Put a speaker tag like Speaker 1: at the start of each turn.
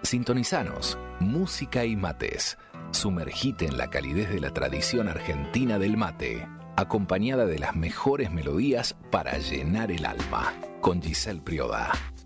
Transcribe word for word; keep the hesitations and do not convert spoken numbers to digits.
Speaker 1: Sintonizanos, música y mates. Sumergite en la calidez de la tradición argentina del mate, acompañada de las mejores melodías para llenar el alma. Con Giselle Prioda.